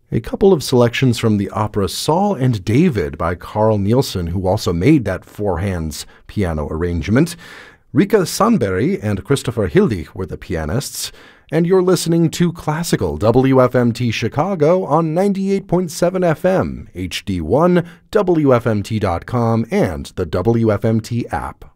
A couple of selections from the opera Saul and David by Carl Nielsen, who also made that four-hands piano arrangement. Rika Sandberg and Christopher Hildig were the pianists. And you're listening to Classical WFMT Chicago on 98.7 FM, HD1, WFMT.com, and the WFMT app.